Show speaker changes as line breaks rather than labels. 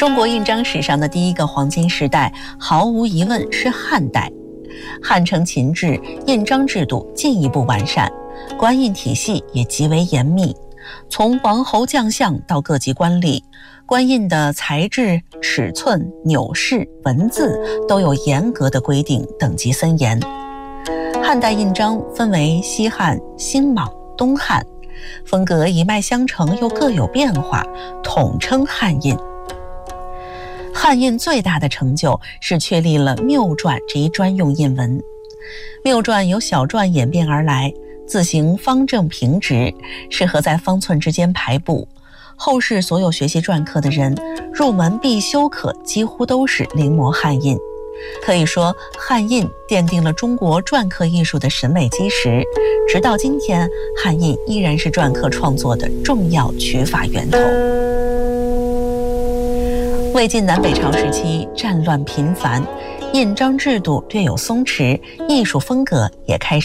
中国印章史上的第一个黄金时代，毫无疑问是汉代。汉承秦制，印章制度进一步完善，官印体系也极为严密。从王侯将相到各级官吏，官印的材质、尺寸、钮式、文字都有严格的规定，等级森严。汉代印章分为西汉、新莽、东汉，风格一脉相承又各有变化，统称汉印。汉印最大的成就是确立了谬篆这一专用印文。谬篆由小篆演变而来，字形方正平直，适合在方寸之间排布。后世所有学习篆刻的人，入门必修课几乎都是临摹汉印。可以说，汉印奠定了中国篆刻艺术的审美基石。直到今天，汉印依然是篆刻创作的重要取法源头。魏晋南北朝时期，战乱频繁，印章制度略有松弛，艺术风格也开始